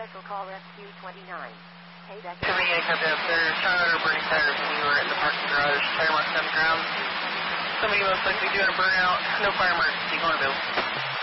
Special Call Rescue 29. Hey, that's... Somebody getting up there. They're shot out or burning tires when you were in the parking garage. Tire marks on the ground. Somebody most likely doing a burnout. No fire marks. Keep going, Bill.